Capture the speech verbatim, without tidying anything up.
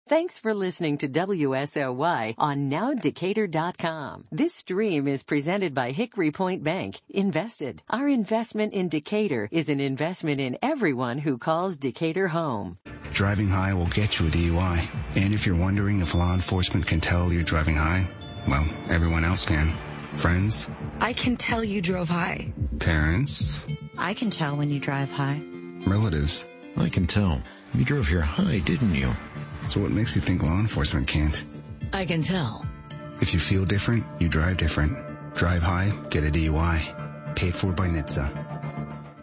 Thanks for listening to W S L Y on now decatur dot com. This stream is presented by Hickory Point Bank. Invested. Our investment in Decatur is an investment in everyone who calls Decatur home. Driving high will get you a D U I. And if you're wondering if law enforcement can tell you're driving high, well, everyone else can. Friends? I can tell you drove high. Parents? I can tell when you drive high. Relatives? I can tell. You drove here high, didn't you? So what makes you think law enforcement can't? I can tell. If you feel different, you drive different. Drive high, get a D U I. Paid for by N H T S A.